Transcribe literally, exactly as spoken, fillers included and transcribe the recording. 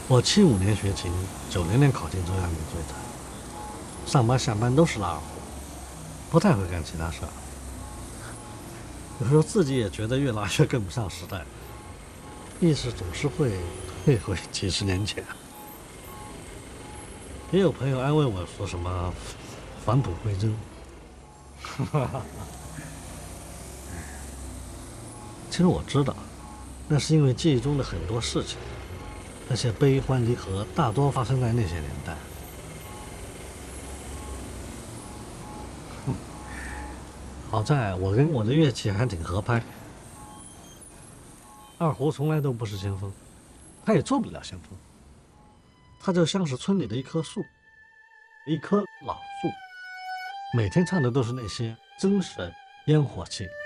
我七五年学琴，九零年考进中央民族乐团，上班下班都是拉二胡，不太会干其他事儿。有时候自己也觉得越拉越跟不上时代，意识总是会退回几十年前。也有朋友安慰我说什么返璞归真，其实我知道，那是因为记忆中的很多事情，那些悲欢离合大多发生在那些年代。好在我跟我的乐器还挺合拍，二胡从来都不是先锋，它也做不了先锋，它就像是村里的一棵树，一棵老树，每天唱的都是那些真实的烟火气。